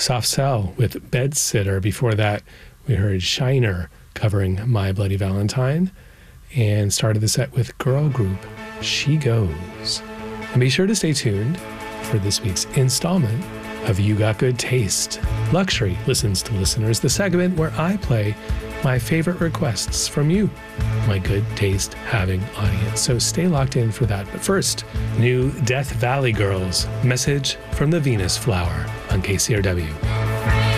Soft Cell with Bed Sitter. Before that, we heard Shiner covering My Bloody Valentine, and started the set with girl group She Goes. And be sure to stay tuned for this week's installment of You Got Good Taste. Luxury listens to listeners, the segment where I play my favorite requests from you, my good taste having audience. So stay locked in for that. But first, new Death Valley Girls, Message from the Venus Flower on KCRW.